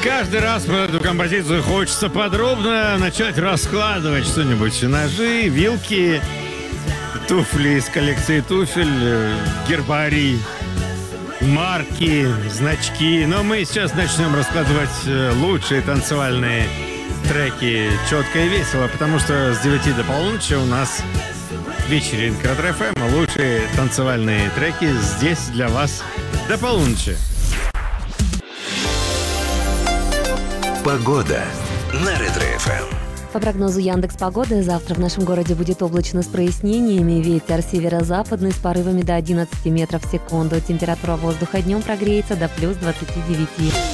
Каждый раз про эту композицию хочется подробно начать раскладывать что-нибудь. Ножи, вилки, туфли из коллекции туфель, гербарий, марки, значки. Но мы сейчас начнем раскладывать лучшие танцевальные треки четко и весело, потому что с 9 до полуночи у нас вечеринка Ретро-ФМ. Лучшие танцевальные треки здесь для вас до полуночи. Погода на Ретро-ФМ. По прогнозу Яндекс.Погоды, завтра в нашем городе будет облачно с прояснениями. Ветер северо-западный с порывами до 11 метров в секунду. Температура воздуха днем прогреется до плюс 29.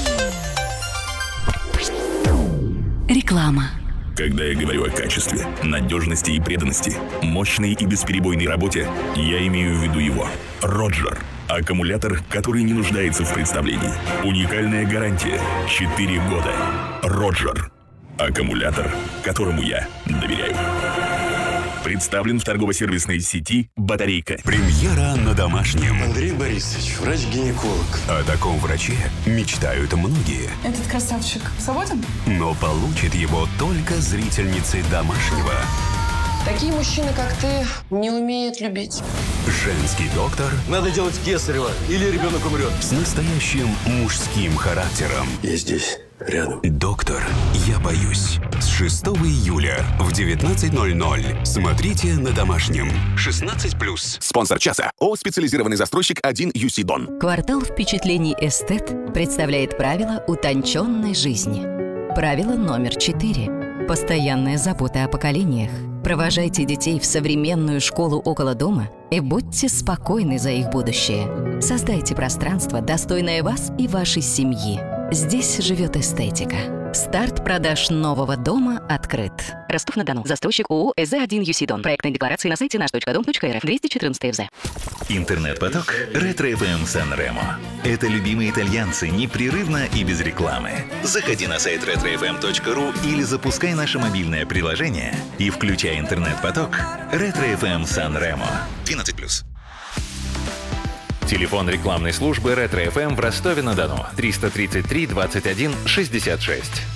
Реклама. Когда я говорю о качестве, надежности и преданности, мощной и бесперебойной работе, я имею в виду его. Роджер. Аккумулятор, который не нуждается в представлении. Уникальная гарантия. 4 года. Роджер. Аккумулятор, которому я доверяю. Представлен в торгово-сервисной сети «Батарейка». Премьера на домашнем. Андрей Борисович, врач-гинеколог. О таком враче мечтают многие. Этот красавчик свободен? Но получит его только зрительницы домашнего. Такие мужчины, как ты, не умеют любить. Женский доктор Надо делать кесарево, или ребенок умрет. с настоящим мужским характером. Я здесь, рядом. Доктор, я боюсь. С 6 июля в 19:00. Смотрите на домашнем. 16+. Спонсор часа. ООО «Специализированный застройщик 1 UC Дон». Квартал впечатлений «Эстет» представляет правила утонченной жизни. Правило номер 4. Постоянная забота о поколениях. Провожайте детей в современную школу около дома и будьте спокойны за их будущее. Создайте пространство, достойное вас и вашей семьи. Здесь живет эстетика. Старт продаж нового дома открыт. Ростов-на-Дону. Застройщик ООО «ЭЗ-1 ЮСИ Дон». Проектные декларации на сайте наш.дом.рф. 214 ФЗ. Интернет-поток Ретро-ФМ Сан-Ремо. Это любимые итальянцы непрерывно и без рекламы. Заходи на сайт retrofm.ru или запускай наше мобильное приложение и включай интернет-поток Ретро-ФМ Сан-Ремо. 12+. Телефон рекламной службы Ретро-ФМ в Ростове-на-Дону. 333 21 66.